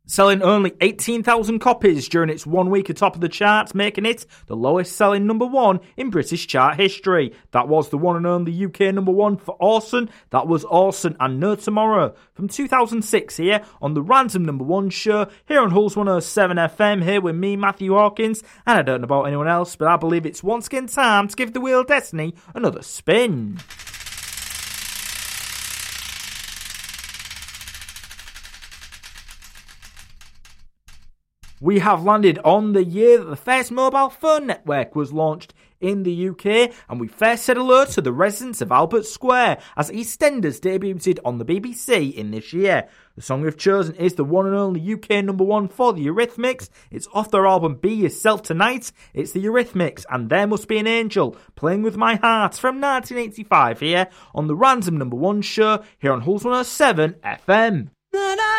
selling only 18,000 copies during its 1 week atop of the charts, making it the lowest selling number one in British chart history. That was the one and only UK number one for Orson. That was Orson and No Tomorrow from 2006 here on the Random Number One show here on Hulls 107 FM, here with me, Matthew Hawkins, and I don't know about anyone else, but I believe it's once again time to give the Wheel of Destiny another spin. We have landed on the year that the first mobile phone network was launched in the UK, and we first said hello to the residents of Albert Square as EastEnders debuted on the BBC in this year. The song we've chosen is the one and only UK number one for the Eurythmics. It's off their album Be Yourself Tonight. It's the Eurythmics and There Must Be an Angel, Playing With My Heart from 1985 here on the Random Number One show here on Hulls 107 FM.